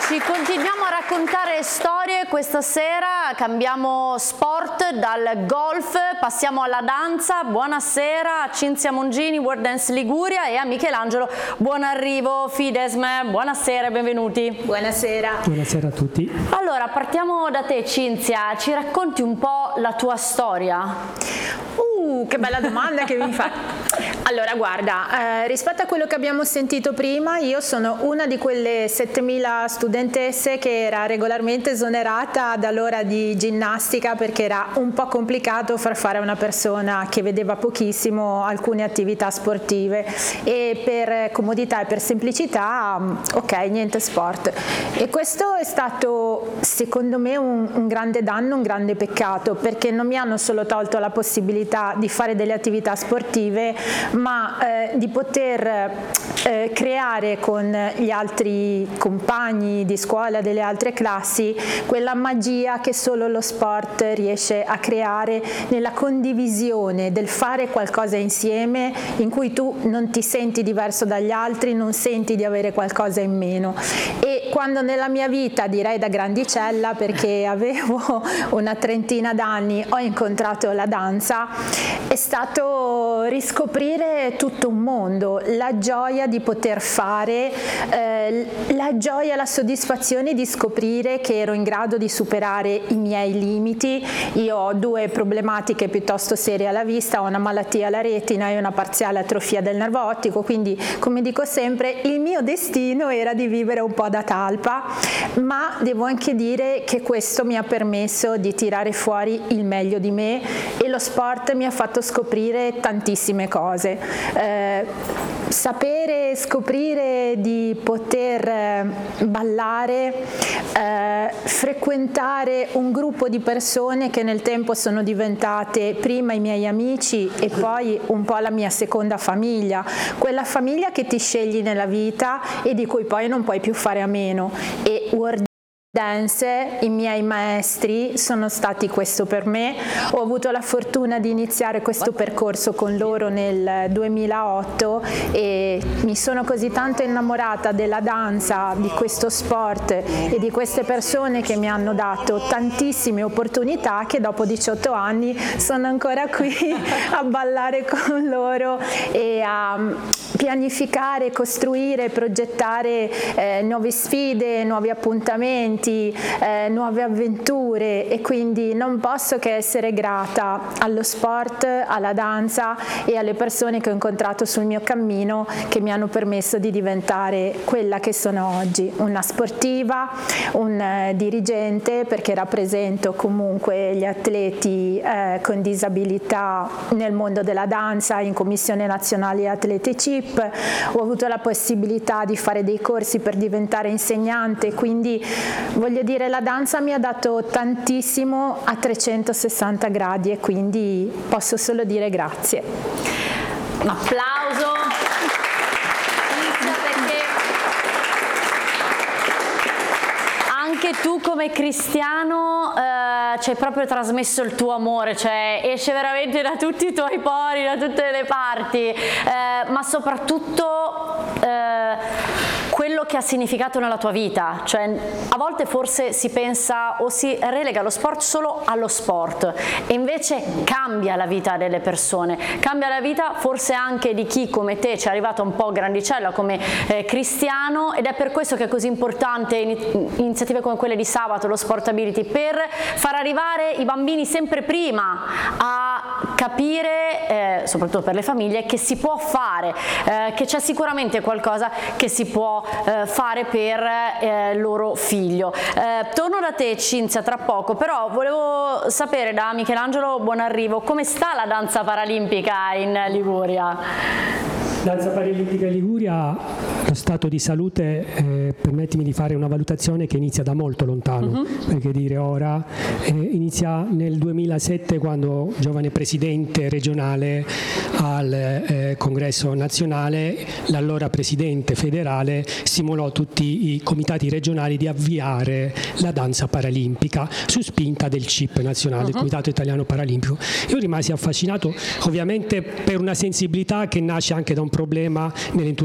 Amici, continuiamo a raccontare storie. Questa sera cambiamo sport, dal golf passiamo alla danza. Buonasera a Cinzia Mongini, World Dance Liguria, e a Michelangelo. Buon arrivo, Fidesme. Buonasera e benvenuti. Buonasera. Buonasera a tutti. Allora, partiamo da te, Cinzia. Ci racconti un po' la tua storia? Che bella domanda che mi fai. Allora, guarda, rispetto a quello che abbiamo sentito prima, io sono una di quelle 7.000 studentesse che era regolarmente esonerata dall'ora di ginnastica perché era un po' complicato far fare a una persona che vedeva pochissimo alcune attività sportive, e per comodità e per semplicità, ok, niente sport. E questo è stato, secondo me, un grande danno, un grande peccato, perché non mi hanno solo tolto la possibilità di fare delle attività sportive, ma di poter creare con gli altri compagni di scuola delle altre classi quella magia che solo lo sport riesce a creare, nella condivisione del fare qualcosa insieme, in cui tu non ti senti diverso dagli altri, non senti di avere qualcosa in meno. E quando nella mia vita, direi da grandicella, perché avevo una trentina d'anni, ho incontrato la danza, è stato riscoprire tutto un mondo, la gioia di poter fare, la gioia, la soddisfazione di scoprire che ero in grado di superare i miei limiti. Io ho due problematiche piuttosto serie alla vista, ho una malattia alla retina e una parziale atrofia del nervo ottico, quindi, come dico sempre, il mio destino era di vivere un po' da talpa, ma devo anche dire che questo mi ha permesso di tirare fuori il meglio di me, e lo sport mi ha fatto scoprire tantissime cose. Sapere, scoprire di poter ballare, frequentare un gruppo di persone che nel tempo sono diventate prima i miei amici e poi un po' la mia seconda famiglia, quella famiglia che ti scegli nella vita e di cui poi non puoi più fare a meno. E World Dance, i miei maestri sono stati questo per me. Ho avuto la fortuna di iniziare questo percorso con loro nel 2008 e mi sono così tanto innamorata della danza, di questo sport e di queste persone che mi hanno dato tantissime opportunità, che dopo 18 anni sono ancora qui a ballare con loro e a pianificare, costruire, progettare nuove sfide, nuovi appuntamenti, nuove avventure, e quindi non posso che essere grata allo sport, alla danza e alle persone che ho incontrato sul mio cammino, che mi hanno permesso di diventare quella che sono oggi, una sportiva, un dirigente, perché rappresento comunque gli atleti con disabilità nel mondo della danza in Commissione Nazionale Atleti CIP. Ho avuto la possibilità di fare dei corsi per diventare insegnante, quindi voglio dire, la danza mi ha dato tantissimo a 360 gradi, e quindi posso solo dire grazie. Un applauso. Perché anche tu come cristiano ci hai proprio trasmesso il tuo amore, cioè esce veramente da tutti i tuoi pori, da tutte le parti, ma soprattutto quello che ha significato nella tua vita. Cioè, a volte forse si pensa o si relega lo sport solo allo sport, e invece cambia la vita delle persone, cambia la vita forse anche di chi come te ci è arrivato un po' grandicella come cristiano, ed è per questo che è così importante iniziative come quelle di sabato, lo Sportability, per far arrivare i bambini sempre prima a capire, soprattutto per le famiglie, che si può fare, che c'è sicuramente qualcosa che si può fare per il loro figlio. Torno da te, Cinzia, tra poco, però volevo sapere da Michelangelo, buon arrivo, come sta la danza paralimpica in Liguria? Danza Paralimpica Liguria, lo stato di salute, permettimi di fare una valutazione che inizia da molto lontano, perché dire ora, inizia nel 2007, quando giovane presidente regionale al Congresso nazionale, l'allora presidente federale stimolò tutti i comitati regionali di avviare la danza paralimpica su spinta del CIP nazionale, del Comitato Italiano Paralimpico. Io rimasi affascinato, ovviamente per una sensibilità che nasce anche da un problema nell'entusiasmo